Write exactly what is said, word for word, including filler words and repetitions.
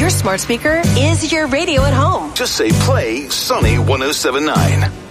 your smart speaker is your radio at home. Just say play Sunny one oh seven point nine.